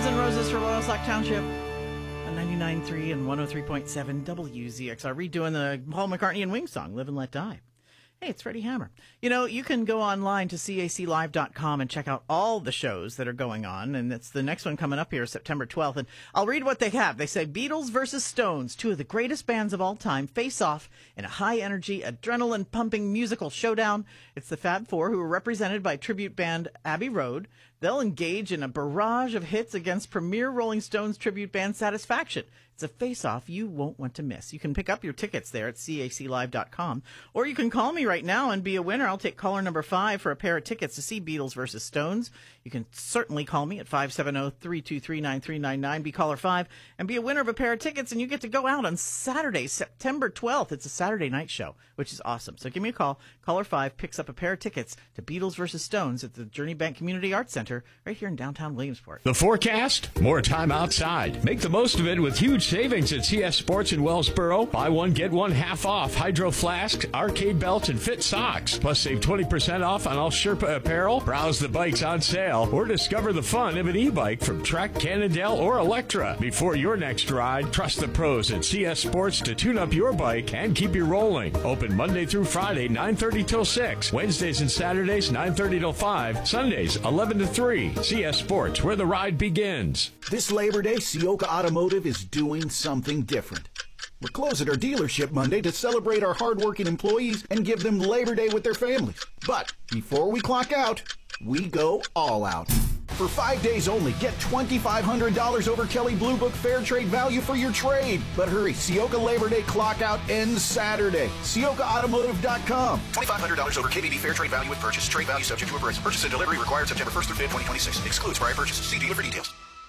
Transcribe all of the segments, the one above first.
Guns N' Roses for Loyalsock Township on 99.3 and 103.7 WZXR, redoing the Paul McCartney and Wings song, Live and Let Die. Hey, it's Freddie Hammer. You know, you can go online to caclive.com and check out all the shows that are going on, and it's the next one coming up here, September 12th. And I'll read what they have. They say Beatles versus Stones, two of the greatest bands of all time, face off in a high-energy, adrenaline-pumping musical showdown. It's the Fab Four, who are represented by tribute band Abbey Road. They'll engage in a barrage of hits against premier Rolling Stones tribute band Satisfaction. It's a face-off you won't want to miss. You can pick up your tickets there at caclive.com, or you can call me right now and be a winner. I'll take caller number 5 for a pair of tickets to see Beatles versus Stones. You can certainly call me at 570-323-9399, be caller 5, and be a winner of a pair of tickets, and you get to go out on Saturday, September 12th. It's a Saturday night show, which is awesome. So give me a call. Caller 5 picks up a pair of tickets to Beatles versus Stones at the Journey Bank Community Arts Center right here in downtown Williamsport. The forecast? More time outside. Make the most of it with huge savings at CS Sports in Wellsboro. Buy one, get one half off Hydro Flasks, arcade belts, and fit socks. Plus, save 20% off on all Sherpa apparel. Browse the bikes on sale, or discover the fun of an e-bike from Trek, Cannondale, or Electra. Before your next ride, trust the pros at CS Sports to tune up your bike and keep you rolling. Open Monday through Friday, 9:30 till 6. Wednesdays and Saturdays, 9:30 till 5. Sundays, 11 to 3. CS Sports, where the ride begins. This Labor Day, Sioka Automotive is doing something different. We're closing our dealership Monday to celebrate our hardworking employees and give them Labor Day with their families. But before we clock out, we go all out. For 5 days only, get $2,500 over Kelley Blue Book Fair Trade value for your trade. But hurry, Sioka Labor Day clock out ends Saturday. SiokaAutomotive.com. $2,500 over KBB Fair Trade value with purchase. Trade value subject to appraisal. Purchase and delivery required September 1st through 5th, 2026. Excludes prior purchases. See dealer for details.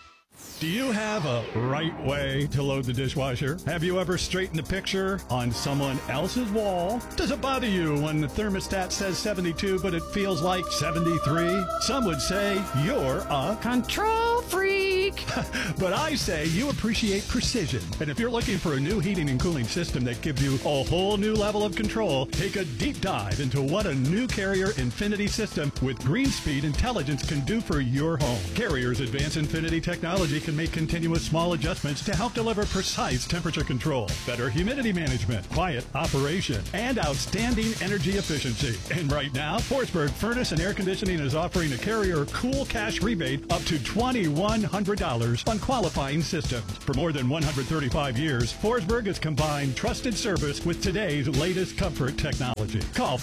Do you have a right way to load the dishwasher? Have you ever straightened the picture on someone else's wall? Does it bother you when the thermostat says 72 but it feels like 73? Some would say you're a control freak. But I say you appreciate precision. And if you're looking for a new heating and cooling system that gives you a whole new level of control, take a deep dive into what a new Carrier Infinity system with GreenSpeed intelligence can do for your home. Carrier's advanced Infinity technology can make continuous small adjustments to help deliver precise temperature control, better humidity management, quiet operation, and outstanding energy efficiency. And right now, Forsberg Furnace and Air Conditioning is offering a Carrier Cool Cash rebate up to $2,100 on qualifying systems. For more than 135 years, Forsberg has combined trusted service with today's latest comfort technology. Call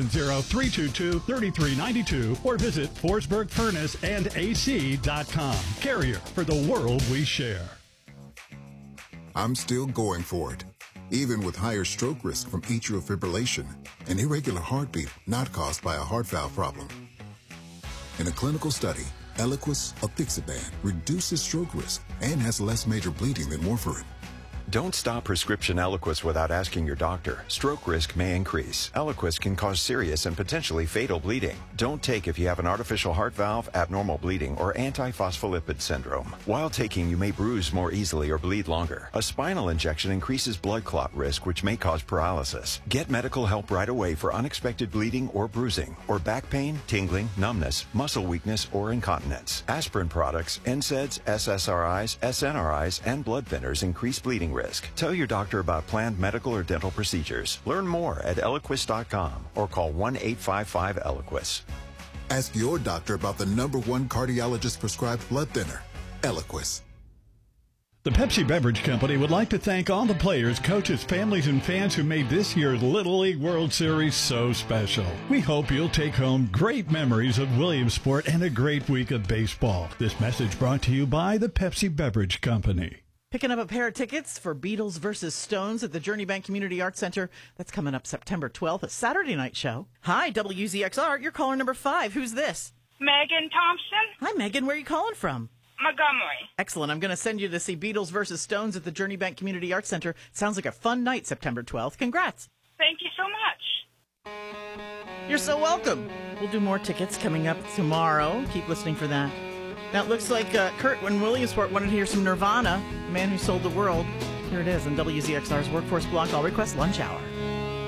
570-322-3392 or visit ForsbergFurnaceandac.com. Carrier, for the world we share. I'm still going for it, even with higher stroke risk from atrial fibrillation, an irregular heartbeat not caused by a heart valve problem. In a clinical study, Eliquis apixaban reduces stroke risk and has less major bleeding than warfarin. Don't stop prescription Eliquis without asking your doctor. Stroke risk may increase. Eliquis can cause serious and potentially fatal bleeding. Don't take if you have an artificial heart valve, abnormal bleeding, or antiphospholipid syndrome. While taking, you may bruise more easily or bleed longer. A spinal injection increases blood clot risk, which may cause paralysis. Get medical help right away for unexpected bleeding or bruising, or back pain, tingling, numbness, muscle weakness, or incontinence. Aspirin products, NSAIDs, SSRIs, SNRIs, and blood thinners increase bleeding risk. Tell your doctor about planned medical or dental procedures. Learn more at Eliquis.com or call 1-855-ELIQUIS. Ask your doctor about the #1 cardiologist prescribed blood thinner, Eliquis. The Pepsi Beverage Company would like to thank all the players, coaches, families, and fans who made this year's Little League World Series so special. We hope you'll take home great memories of Williamsport and a great week of baseball. This message brought to you by the Pepsi Beverage Company. Picking up a pair of tickets for Beatles versus Stones at the Journey Bank Community Arts Center. That's coming up September 12th, a Saturday night show. Hi, WZXR. You're caller number 5. Who's this? Megan Thompson. Hi, Megan. Where are you calling from? Montgomery. Excellent. I'm going to send you to see Beatles versus Stones at the Journey Bank Community Arts Center. Sounds like a fun night, September 12th. Congrats. Thank you so much. You're so welcome. We'll do more tickets coming up tomorrow. Keep listening for that. Now, it looks like Kurt, when Williamsport wanted to hear some Nirvana, The Man Who Sold the World. Here it is on WZXR's Workforce Block All Request Lunch Hour.